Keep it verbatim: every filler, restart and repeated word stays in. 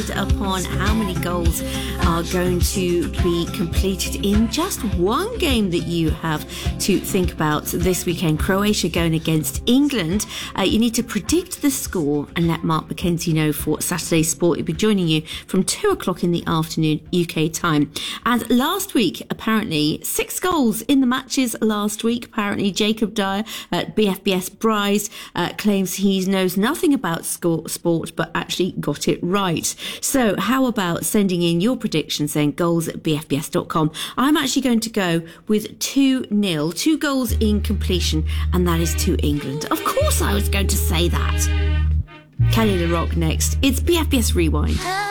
decided upon how many goals are going to be completed in just one game that you have to think about this weekend. Croatia going against England. Uh, you need to predict the score and let Mark Mackenzie know for Saturday Sport. He'll be joining you from two o'clock in the afternoon U K time. And last week, apparently, six goals in the matches last week. Apparently, Jacob Dyer at B F B S Bryce uh, claims he knows nothing about score, sport, but actually got it right. So how about sending in your predictions, saying goals at b f b s dot com. I'm actually going to go with two nil, two goals in completion, and that is to England. Of course I was going to say that. Kelly LaRock next. It's B F B S Rewind.